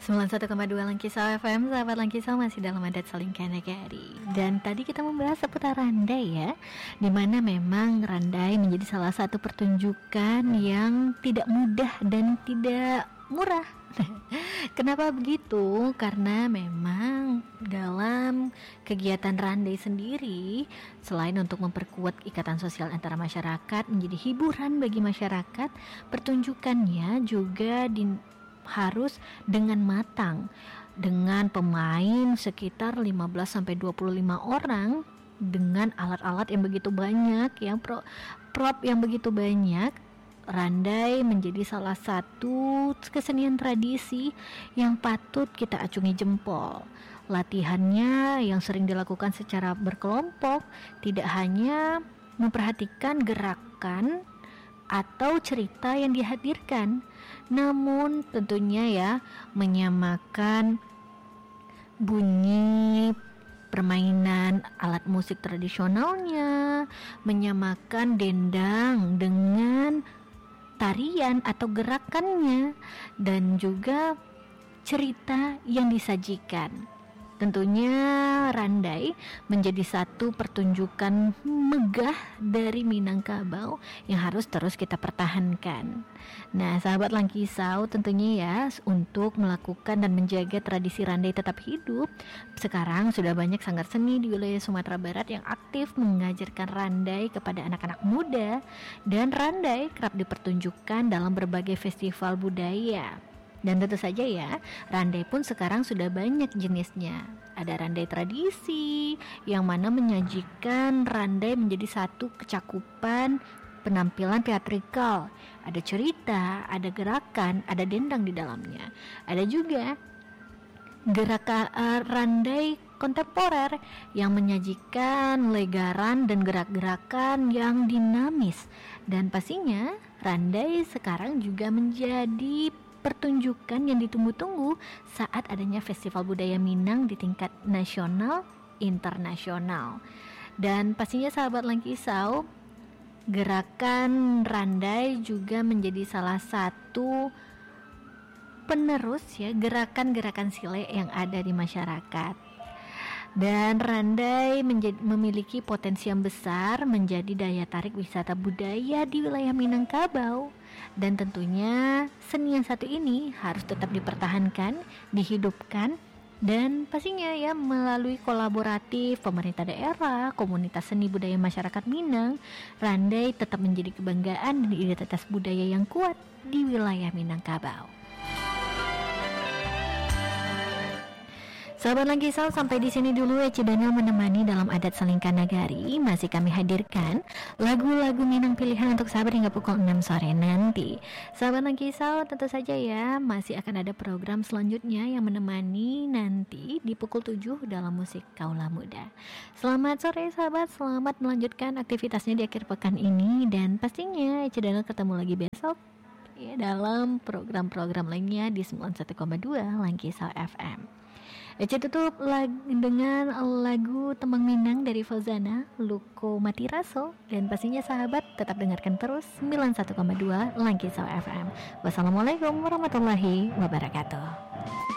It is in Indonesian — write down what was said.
91,2 Langkisau FM, sahabat Langkisau masih dalam adat saling kanagari. Dan tadi kita membahas seputar randai ya, dimana memang randai menjadi salah satu pertunjukan yang tidak mudah dan tidak murah. Kenapa begitu? Karena memang dalam kegiatan randai sendiri, selain untuk memperkuat ikatan sosial antara masyarakat, menjadi hiburan bagi masyarakat, pertunjukannya juga harus dengan matang, dengan pemain sekitar 15-25 orang, dengan alat-alat yang begitu banyak, yang prop yang begitu banyak. Randai menjadi salah satu kesenian tradisi yang patut kita acungi jempol. Latihannya yang sering dilakukan secara berkelompok tidak hanya memperhatikan gerakan atau cerita yang dihadirkan, namun tentunya ya menyamakan bunyi permainan alat musik tradisionalnya, menyamakan dendang dengan tarian atau gerakannya, dan juga cerita yang disajikan. Tentunya randai menjadi satu pertunjukan megah dari Minangkabau yang harus terus kita pertahankan. Nah, sahabat Langkisau, tentunya ya untuk melakukan dan menjaga tradisi randai tetap hidup, sekarang sudah banyak sanggar seni di wilayah Sumatera Barat yang aktif mengajarkan randai kepada anak-anak muda, dan randai kerap dipertunjukkan dalam berbagai festival budaya. Dan tentu saja ya, randai pun sekarang sudah banyak jenisnya. Ada randai tradisi yang mana menyajikan randai menjadi satu kecakupan penampilan teatrikal. Ada cerita, ada gerakan, ada dendang di dalamnya. Ada juga gerakan randai kontemporer yang menyajikan legaran dan gerak-gerakan yang dinamis. Dan pastinya randai sekarang juga menjadi pertunjukan yang ditunggu-tunggu saat adanya Festival Budaya Minang di tingkat nasional, internasional. Dan pastinya sahabat Langkisau, gerakan randai juga menjadi salah satu penerus ya gerakan-gerakan sile yang ada di masyarakat. Dan randai memiliki potensi yang besar menjadi daya tarik wisata budaya di wilayah Minangkabau. Dan tentunya seni yang satu ini harus tetap dipertahankan, dihidupkan, dan pastinya ya melalui kolaboratif pemerintah daerah, komunitas seni budaya masyarakat Minang, randai tetap menjadi kebanggaan dan identitas budaya yang kuat di wilayah Minangkabau. Sahabat Langkisau, sampai di sini dulu Eci Daniel menemani dalam adat saling kanagari. Masih kami hadirkan lagu-lagu Minang pilihan untuk sahabat hingga pukul 6 sore nanti. Sahabat Langkisau, tentu saja ya masih akan ada program selanjutnya yang menemani nanti di pukul 7 dalam musik Kaula Muda. Selamat sore sahabat, selamat melanjutkan aktivitasnya di akhir pekan ini, dan pastinya Eci Daniel ketemu lagi besok ya dalam program-program lainnya di 91,2 Langkisau FM. Ece tutup dengan lagu Tembang Minang dari Fauzana, Luko Matiraso, dan pastinya sahabat tetap dengarkan terus 91,2 Langkisau FM. Wassalamualaikum warahmatullahi wabarakatuh.